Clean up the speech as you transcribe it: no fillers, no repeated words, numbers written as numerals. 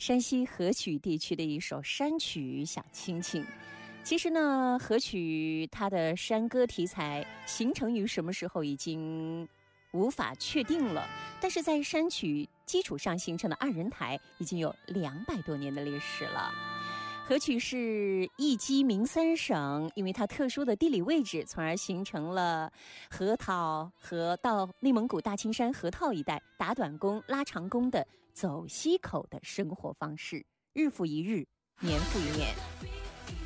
山西河曲地区的一首山曲《小青青》。其实呢，河曲它的山歌题材形成于什么时候已经无法确定了，但是在山曲基础上形成的二人台已经有200多年的历史了。河曲是一击名三省，因为它特殊的地理位置，从而形成了河套和到内蒙古大青山河套一带打短工、拉长工的走西口的生活方式，日复一日，年复一年。